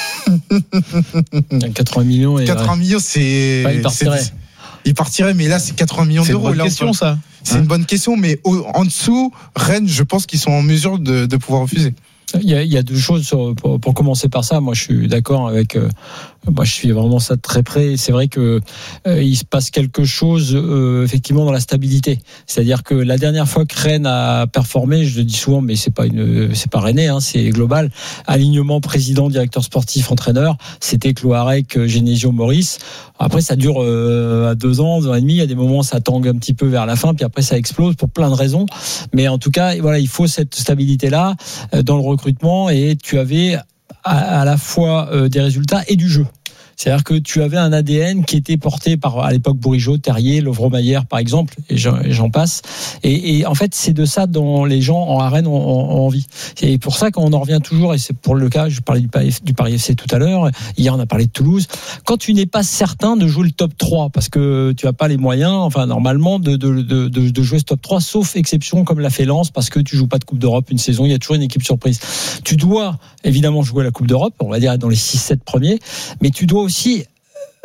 quatre-vingts millions et quatre-vingts ouais. millions, c'est... Bah, il partirait. C'est, il partirait, mais là, c'est quatre-vingts millions c'est d'euros. C'est une bonne là, question, peut, ça. C'est hein une bonne question, mais au, en dessous, Rennes, je pense qu'ils sont en mesure de, de pouvoir refuser. Il y, a, il y a deux choses sur, pour, pour commencer par ça. Moi, je suis d'accord avec. Euh, moi, je suis vraiment ça de très près. C'est vrai que euh, il se passe quelque chose euh, effectivement dans la stabilité. C'est-à-dire que la dernière fois que Rennes a performé, je le dis souvent, mais c'est pas une, c'est pas Rennais, hein, c'est global. Alignement président, directeur sportif, entraîneur. C'était Cloarec, Genesio, Maurice. Après, ça dure euh, à deux ans, deux ans et demi. Il y a des moments, ça tangue un petit peu vers la fin, puis après, ça explose pour plein de raisons. Mais en tout cas, voilà, il faut cette stabilité-là euh, dans le recrutement, et tu avais à, à la fois euh, des résultats et du jeu. C'est-à-dire que tu avais un A D N qui était porté par, à l'époque, Bourigeaud, Terrier, Lovro-Maillère, par exemple, et j'en, et j'en passe. Et, et en fait, c'est de ça dont les gens en arène ont, ont envie. Et pour ça qu'on en revient toujours, et c'est pour le cas, je parlais du Paris, du Paris F C tout à l'heure, hier on a parlé de Toulouse, quand tu n'es pas certain de jouer le top trois, parce que tu n'as pas les moyens, enfin normalement, de, de, de, de, de jouer ce top trois, sauf exception comme l'a fait Lens, parce que tu joues pas de Coupe d'Europe une saison, il y a toujours une équipe surprise. Tu dois évidemment jouer la Coupe d'Europe, on va dire dans les six sept premiers, mais tu dois aussi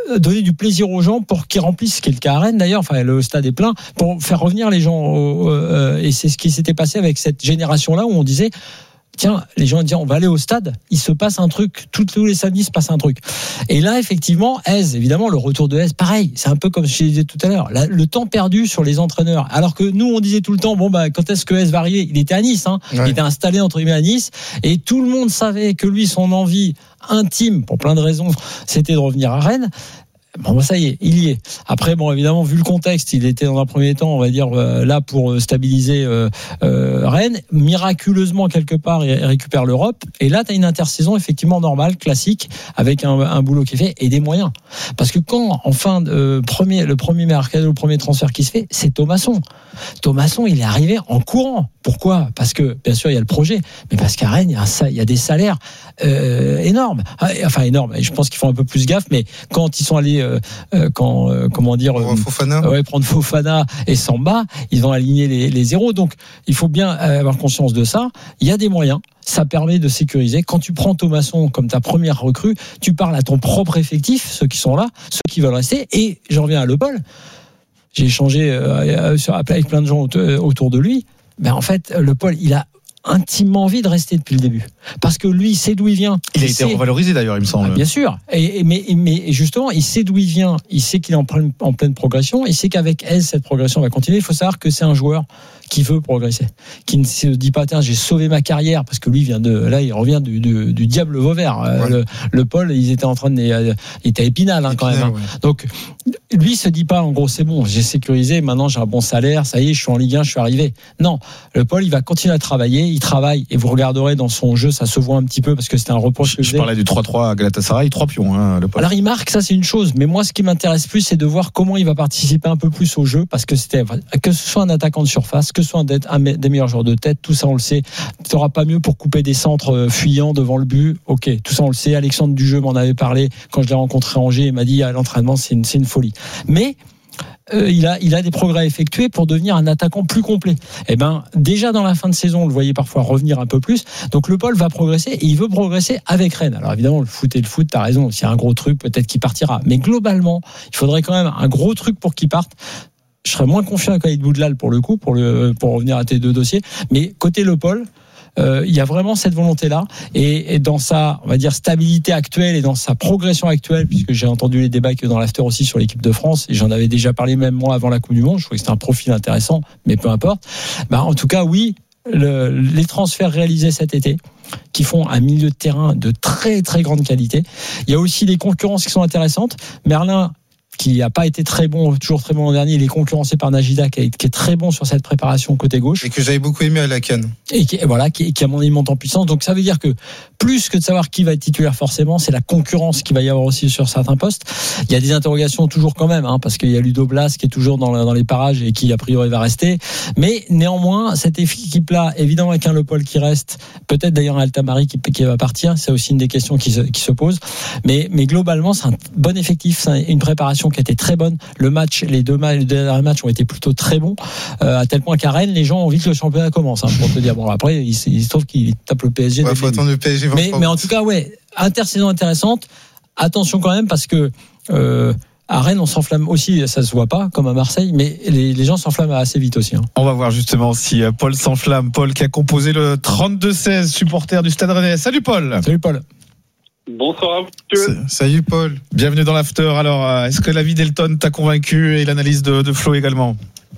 donner du plaisir aux gens pour qu'ils remplissent, ce qui est le cas à Rennes d'ailleurs, enfin le stade est plein, pour faire revenir les gens au, euh, et c'est ce qui s'était passé avec cette génération-là où on disait tiens, les gens disent on va aller au stade, il se passe un truc, tous, tous les samedis il se passe un truc. Et là, effectivement, Hez, évidemment, le retour de Hez, pareil, c'est un peu comme je disais tout à l'heure, la, le temps perdu sur les entraîneurs. Alors que nous, on disait tout le temps, bon, bah, quand est-ce que Hez va arriver? Il était à Nice, hein. Ouais. Il était installé, entre guillemets, à Nice, et tout le monde savait que lui, son envie intime, pour plein de raisons, c'était de revenir à Rennes. Bon, ça y est, il y est. Après, bon, évidemment, vu le contexte, il était dans un premier temps, on va dire, euh, là pour stabiliser euh, euh, Rennes. Miraculeusement, quelque part, il récupère l'Europe. Et là, tu as une intersaison effectivement normale, classique, avec un, un boulot qui est fait et des moyens. Parce que quand, en fin de euh, premier, le premier mercato, le premier transfert qui se fait, c'est Thomasson. Thomasson, il est arrivé en courant. Pourquoi? Parce que, bien sûr, il y a le projet, mais parce qu'à Rennes, il y a, un, il y a des salaires euh, énormes. Enfin, énormes. Je pense qu'ils font un peu plus gaffe, mais quand ils sont allés Euh, euh, quand euh, comment dire euh, Fofana. Ouais, prendre Fofana et Samba, ils ont aligné les, les zéros, donc il faut bien avoir conscience de ça. Il y a des moyens, ça permet de sécuriser. Quand tu prends Thomasson comme ta première recrue, tu parles à ton propre effectif, ceux qui sont là, ceux qui veulent rester, et j'en reviens à Le Paul. J'ai échangé euh, avec plein de gens autour de lui. Ben en fait, Le Paul, il a intimement envie de rester depuis le début, parce que lui il sait d'où il vient. Il, il a été sait... revalorisé d'ailleurs, il me semble. Ah, bien sûr, et, et, mais, mais justement il sait d'où il vient, il sait qu'il est en pleine, en pleine progression, il sait qu'avec elle cette progression va continuer. Il faut savoir que c'est un joueur qui veut progresser, qui ne se dit pas tiens j'ai sauvé ma carrière, parce que lui vient de là, il revient du, du, du diable Vauvert. Ouais. Le, le Paul, ils étaient en train de, il était à Épinal, hein, quand Épinal, même. Ouais. Donc lui se dit pas en gros c'est bon, j'ai sécurisé, maintenant j'ai un bon salaire, ça y est, je suis en Ligue un, je suis arrivé. Non, le Paul il va continuer à travailler, il travaille, et vous regarderez dans son jeu, ça se voit un petit peu parce que c'était un reproche. Je, je parlais du trois trois à Galatasaray, trois pions, hein, le Paul. Alors il marque, ça c'est une chose, mais moi ce qui m'intéresse plus, c'est de voir comment il va participer un peu plus au jeu, parce que c'était que ce soit un attaquant de surface, que ce soit un des meilleurs joueurs de tête, tout ça on le sait. Tu n'auras pas mieux pour couper des centres fuyants devant le but. Ok, tout ça on le sait. Alexandre Dujeu m'en avait parlé quand je l'ai rencontré à Angers, il m'a dit à l'entraînement c'est une, c'est une folie. Mais Euh, il a, il a des progrès à effectuer pour devenir un attaquant plus complet. Et ben, déjà dans la fin de saison, on le voyait parfois revenir un peu plus. Donc le Paul va progresser et il veut progresser avec Rennes. Alors évidemment, le foot et le foot, t'as raison. S'il y a un gros truc, peut-être qu'il partira. Mais globalement, il faudrait quand même un gros truc pour qu'il parte. Je serais moins confiant qu'Aïd Boudlal pour le coup, pour le, pour revenir à tes deux dossiers. Mais côté Le Paul, Euh, il y a vraiment cette volonté-là, et, et dans sa, on va dire, stabilité actuelle et dans sa progression actuelle, puisque j'ai entendu les débats que dans l'after aussi sur l'équipe de France, et j'en avais déjà parlé même moi avant la Coupe du Monde, je trouvais que c'était un profil intéressant, mais peu importe. Bah, en tout cas, oui, le, les transferts réalisés cet été, qui font un milieu de terrain de très très grande qualité. Il y a aussi des concurrences qui sont intéressantes. Merlin, qui n'a pas été très bon, toujours très bon l'an dernier, il est concurrencé par Najida, qui est, qui est très bon sur cette préparation côté gauche. Et que j'avais beaucoup aimé à la CAN. Et qui, voilà, qui, qui à mon avis monte en puissance. Donc ça veut dire que, plus que de savoir qui va être titulaire forcément, c'est la concurrence qu'il va y avoir aussi sur certains postes. Il y a des interrogations toujours quand même, hein, parce qu'il y a Ludo Blas qui est toujours dans, la, dans les parages et qui a priori va rester. Mais néanmoins, cette équipe-là, évidemment avec un Le Paul qui reste, peut-être d'ailleurs un Altamari qui, qui va partir, c'est aussi une des questions qui se, qui se posent. Mais, mais globalement, c'est un bon effectif, c'est une préparation qui a été très bonne. Le match, les deux, matchs, les deux derniers matchs ont été plutôt très bons, euh, à tel point qu'à Rennes, les gens ont envie que le championnat commence, hein, pour te dire. Bon, après, il, il se trouve qu'il tape le P S G. Ouais, faut attendre le P S G. Mais, mais en tout cas, ouais, intersaison intéressante. Attention quand même, parce que euh, à Rennes, on s'enflamme aussi, ça se voit pas, comme à Marseille, mais les, les gens s'enflamment assez vite aussi. Hein. On va voir justement si Paul s'enflamme. Paul qui a composé le trente-deux seize, supporter du Stade Rennais. Salut Paul. Salut Paul. Bonsoir à vous. Salut Paul. Bienvenue dans l'after. Alors, est-ce que l'avis d'Elton t'a convaincu et l'analyse de, de Flo également?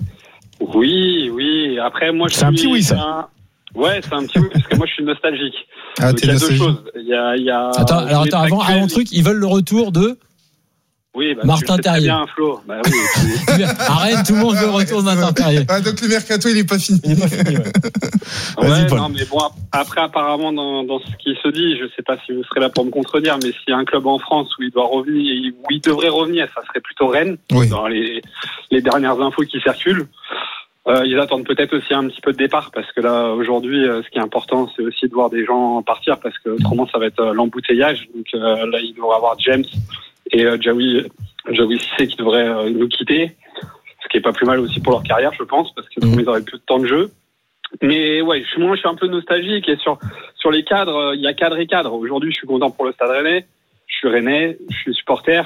Oui, oui. Après, moi, je c'est suis un petit oui, ça. Un... Ouais, c'est un petit oui, parce que moi, je suis nostalgique. Ah, donc, il y a deux choses. Il y a, il y a. Attends, alors attends, avant, avant le truc, ils veulent le retour de. Oui, bah, Martin Terrier. Bien, Flo. Bah, oui. Arrête, tout le monde veut le retour de Martin Terrier. Ah, donc le mercato, il est pas fini. Il est pas fini, ouais. Ouais, non, mais bon, après, apparemment, dans, dans ce qui se dit, je sais pas si vous serez là pour me contredire, mais s'il y a un club en France où il doit revenir, où il devrait revenir, ça serait plutôt Rennes. Oui. Dans les, les dernières infos qui circulent. Euh, ils attendent peut-être aussi un petit peu de départ, parce que là, aujourd'hui, euh, ce qui est important, c'est aussi de voir des gens partir, parce que autrement, ça va être euh, l'embouteillage. Donc euh, là, il devrait avoir James et euh, Jaoui, Jaoui Cissé qui devraient euh, nous quitter, ce qui est pas plus mal aussi pour leur carrière, je pense, parce que mmh. ils auraient plus de temps de jeu. Mais ouais, je, moi, je suis un peu nostalgique, et sur sur les cadres, il y a cadre et cadre. Aujourd'hui, je suis content pour le Stade Rennais, je suis Rennais, je suis supporter.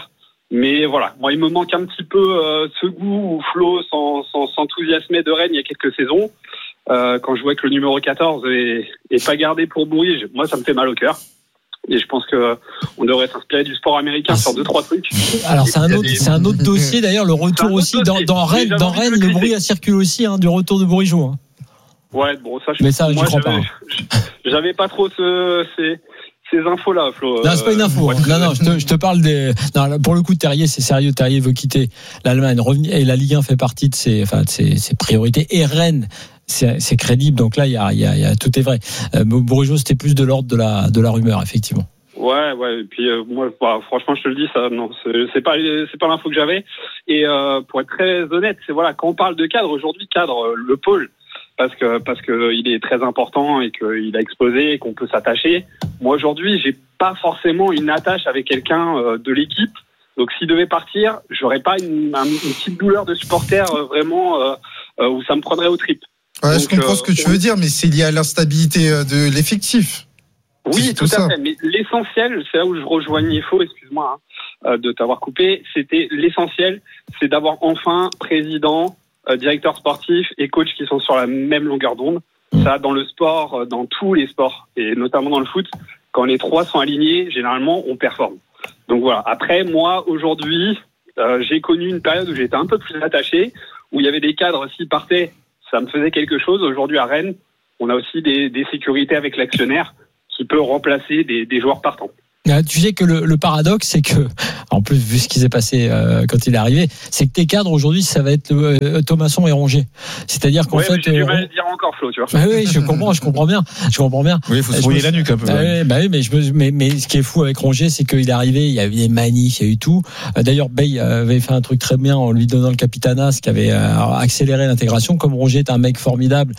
Mais voilà, moi, il me manque un petit peu euh, ce goût où Flo s'enthousiasmait de Rennes il y a quelques saisons. Euh, quand je vois que le numéro quatorze est, est pas gardé pour Bouriges, moi, ça me fait mal au cœur. Et je pense que on devrait s'inspirer du sport américain ah, sur deux trois trucs. Alors c'est un autre, des... c'est un autre dossier d'ailleurs, le retour aussi dans, dans Rennes, dans Rennes, le bruit a circulé aussi hein, du retour de Bourigeaud. Hein. Ouais, bon ça. Je, Mais ça, moi, je crois pas. J'avais pas trop ce, ces, ces infos-là, Flo. Non, c'est pas une info. Euh, non, non, je te, je te parle des. Non, pour le coup, Terrier, c'est sérieux. Terrier veut quitter l'Allemagne, revenir et la Ligue un fait partie de ses, enfin, de ses, ses priorités. Et Rennes. C'est, c'est crédible, donc là, il y a, il y a, il y a tout est vrai. Euh, Bourigeaud, c'était plus de l'ordre de la, de la rumeur, effectivement. Ouais, ouais. Et puis euh, moi, bah, franchement, je te le dis, ça, non, c'est, c'est pas, c'est pas l'info que j'avais. Et euh, pour être très honnête, c'est voilà, quand on parle de cadre aujourd'hui, cadre, euh, le pôle, parce que parce que il est très important et qu'il a explosé et qu'on peut s'attacher. Moi aujourd'hui, j'ai pas forcément une attache avec quelqu'un euh, de l'équipe. Donc s'il devait partir, j'aurais pas une, un, une petite douleur de supporter euh, vraiment euh, euh, où ça me prendrait aux tripes. Ouais, Donc, je comprends euh, ce que tu veux dire, mais c'est lié à l'instabilité de l'effectif. Oui, c'est tout, tout à ça. fait. Mais l'essentiel, c'est là où je rejoignais Faux, excuse-moi hein, de t'avoir coupé, c'était l'essentiel, c'est d'avoir enfin président, euh, directeur sportif et coach qui sont sur la même longueur d'onde. Mmh. Ça, dans le sport, dans tous les sports, et notamment dans le foot, quand les trois sont alignés, généralement, on performe. Donc voilà. Après, moi, aujourd'hui, euh, j'ai connu une période où j'étais un peu plus attaché, où il y avait des cadres, s'ils partaient, ça me faisait quelque chose. Aujourd'hui, à Rennes, on a aussi des, des sécurités avec l'actionnaire qui peut remplacer des, des joueurs partants. Tu sais que le, le paradoxe, c'est que, en plus, vu ce qui s'est passé euh, quand il est arrivé, c'est que tes cadres aujourd'hui, ça va être euh, Thomasson et Rongier. C'est-à-dire qu'en ouais, fait, j'ai du mal à le dire encore, Flo, tu vois. Bah oui, je comprends, je comprends bien, je comprends bien. Oui, il faut se brouiller la nuque un peu. Bah oui, bah oui, mais je me, mais, mais ce qui est fou avec Rongier, c'est qu'il est arrivé, il y a eu des manifs, il y a eu tout. D'ailleurs, Bay avait fait un truc très bien en lui donnant le capitanat, ce qui avait accéléré l'intégration. Comme Rongier est un mec formidable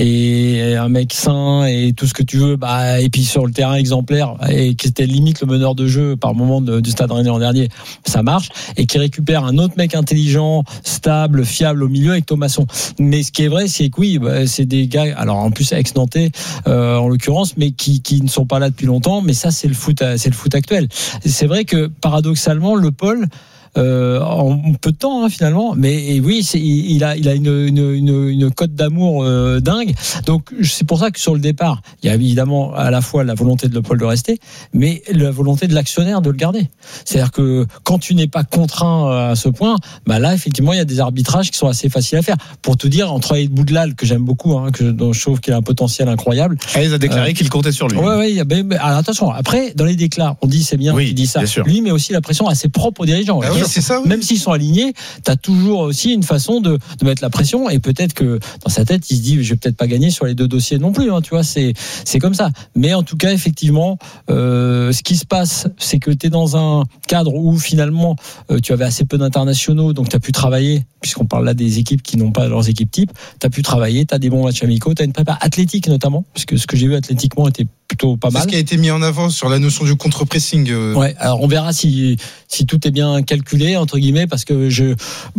et un mec sain et tout ce que tu veux, bah et puis sur le terrain exemplaire et qui était limite le meneur de jeu par moment de, du Stade Rennais l'an dernier, ça marche, et qui récupère un autre mec intelligent, stable, fiable au milieu avec Thomasson. Mais ce qui est vrai, c'est que oui, bah, c'est des gars, alors en plus ex-nantais euh, en l'occurrence, mais qui, qui ne sont pas là depuis longtemps. Mais ça, c'est le foot, c'est le foot actuel. Et c'est vrai que paradoxalement, le pôle Euh, en peu de temps hein, finalement, mais et oui, c'est, il a, il a une, une, une, une cote d'amour euh, dingue. Donc c'est pour ça que sur le départ, il y a évidemment à la fois la volonté de Leopold de rester, mais la volonté de l'actionnaire de le garder. C'est-à-dire que quand tu n'es pas contraint à ce point, bah là effectivement il y a des arbitrages qui sont assez faciles à faire. Pour te dire, entre Aïd Boudlal, que j'aime beaucoup, hein, que dont je trouve qu'il a un potentiel incroyable. Ah, il a déclaré euh, qu'il comptait sur lui. Ouais, ouais. Mais, mais, alors attention, après dans les déclats, on dit c'est bien, oui, qu'il dit ça. Lui, mais aussi la pression à ses propres dirigeants. Ah oui, c'est ça, oui. Même s'ils sont alignés, t'as toujours aussi une façon de, de mettre la pression, et peut-être que dans sa tête il se dit je vais peut-être pas gagner sur les deux dossiers non plus, hein, tu vois, c'est c'est comme ça. Mais en tout cas effectivement, euh, ce qui se passe, c'est que t'es dans un cadre où finalement euh, tu avais assez peu d'internationaux, donc t'as pu travailler, puisqu'on parle là des équipes qui n'ont pas leurs équipes types, t'as pu travailler, t'as des bons matchs amicaux, t'as une prépa athlétique notamment, parce que ce que j'ai vu athlétiquement était plutôt pas mal. C'est ce qui a été mis en avant sur la notion du contre-pressing. Euh... Ouais, alors on verra si si tout est bien calculé entre guillemets, parce que je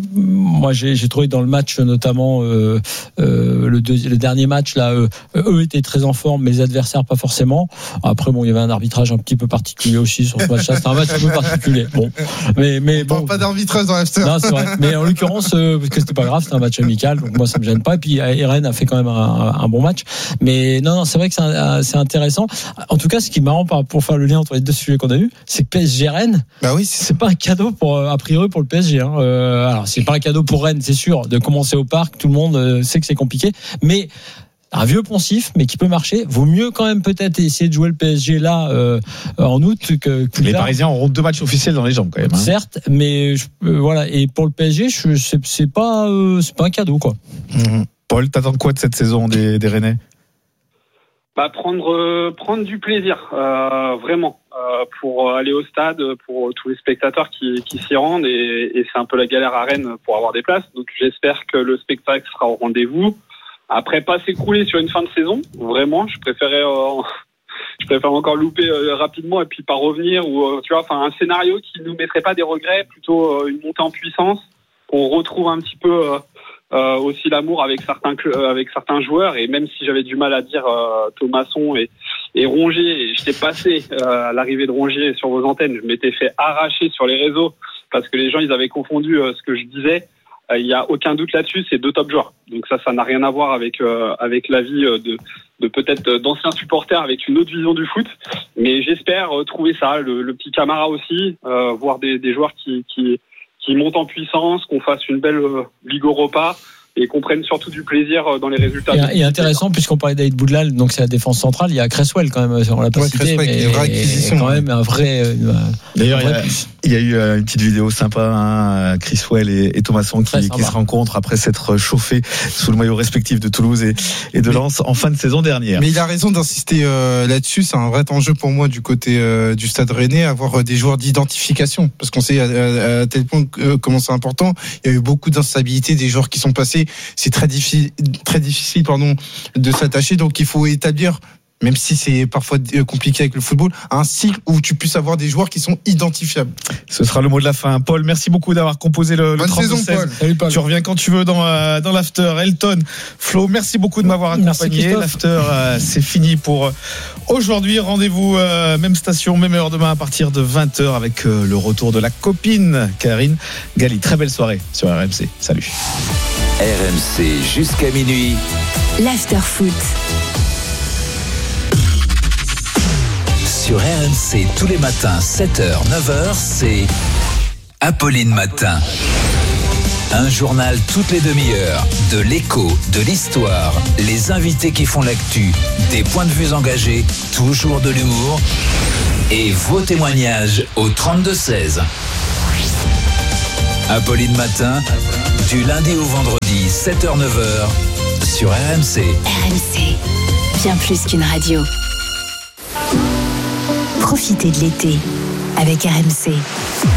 moi j'ai, j'ai trouvé dans le match notamment euh, euh, le, deux, le dernier match là, euh, eux étaient très en forme, mais les adversaires pas forcément. Après bon, il y avait un arbitrage un petit peu particulier aussi sur ce match-là. C'était un match un peu particulier. Bon, mais mais on bon. Pas d'arbitrage dans l'after. Non, c'est vrai. Mais en l'occurrence, euh, parce que c'était pas grave, c'était un match amical, donc moi ça me gêne pas. Et puis Rennes a fait quand même un, un bon match. Mais non, non, c'est vrai que c'est, un, c'est intéressant. En tout cas, ce qui est marrant pour faire le lien entre les deux sujets qu'on a eu, c'est que P S G Rennes, bah oui, c'est, c'est pas un cadeau pour a priori pour le P S G. Hein. Euh, alors c'est pas un cadeau pour Rennes, c'est sûr, de commencer au parc. Tout le monde euh, sait que c'est compliqué, mais un vieux poncif, mais qui peut marcher. Vaut mieux quand même peut-être essayer de jouer le P S G là euh, en août que plus les tard. Parisiens auront deux matchs officiels dans les jambes quand même. Hein. Certes, mais je, euh, voilà. Et pour le P S G, je, c'est, c'est pas euh, c'est pas un cadeau quoi. Mmh. Paul, t'attends quoi de cette saison des, des Rennais? Bah, prendre euh, prendre du plaisir, euh, vraiment, euh, pour aller au stade, pour tous les spectateurs qui, qui s'y rendent, et, et c'est un peu la galère à Rennes pour avoir des places. Donc j'espère que le spectacle sera au rendez-vous. Après, pas s'écrouler sur une fin de saison, vraiment. Je préférais, euh, je préfère encore louper euh, rapidement et puis pas revenir, ou euh, tu vois, enfin un scénario qui nous mettrait pas des regrets, plutôt euh, une montée en puissance, qu'on retrouve un petit peu. Euh, Euh, aussi l'amour avec certains euh, avec certains joueurs, et même si j'avais du mal à dire euh, Thomasson et, et Rongier, et j'étais passé euh, à l'arrivée de Rongier sur vos antennes, je m'étais fait arracher sur les réseaux parce que les gens ils avaient confondu euh, ce que je disais. Il euh, n'y a aucun doute là-dessus, c'est deux top joueurs. Donc ça, ça n'a rien à voir avec euh, avec l'avis de, de peut-être d'anciens supporters avec une autre vision du foot. Mais j'espère euh, trouver ça, le, le petit Camara aussi, euh, voir des, des joueurs qui, qui qui montent en puissance, qu'on fasse une belle euh, Ligue Europa. Et qu'on prenne surtout du plaisir dans les résultats. Et, et intéressant, puisqu'on parlait d'Aïd Boudlal, donc c'est la défense centrale, il y a Cresswell quand même, on l'a pas ouais, cité, mais une vraie acquisition, quand même un vrai. Une, D'ailleurs, un vrai il, y a, il y a eu une petite vidéo sympa, hein, Cresswell et, et Thomasson qui, qui se rencontrent après s'être chauffés sous le maillot respectif de Toulouse et, et de Lens en fin de saison dernière. Mais il a raison d'insister euh, là-dessus, c'est un vrai enjeu pour moi du côté euh, du Stade Rennais, avoir des joueurs d'identification, parce qu'on sait à, à, à tel point euh, comment c'est important. Il y a eu beaucoup d'instabilité, des joueurs qui sont passés. C'est très difficile, très difficile, pardon, de s'attacher. Donc, il faut établir, même si c'est parfois compliqué avec le football, un cycle où tu puisses avoir des joueurs qui sont identifiables. Ce sera le mot de la fin. Paul, merci beaucoup d'avoir composé le, le trente-deux seize. Salut, Paul. Tu reviens quand tu veux dans, euh, dans l'after. Elton, Flo, merci beaucoup de m'avoir accompagné. L'after, euh, c'est fini pour aujourd'hui. Rendez-vous, euh, même station, même heure demain à partir de vingt heures avec euh, le retour de la copine Karine Galli. Très belle soirée sur R M C. Salut. R M C jusqu'à minuit. L'after foot. Sur R M C tous les matins, sept heures, neuf heures, c'est Apolline Matin. Un journal toutes les demi-heures, de l'écho, de l'histoire, les invités qui font l'actu, des points de vue engagés, toujours de l'humour et vos témoignages au trente-deux seize. Apolline Matin, du lundi au vendredi, sept heures neuf heures, sur R M C. R M C, bien plus qu'une radio. Profitez de l'été avec R M C.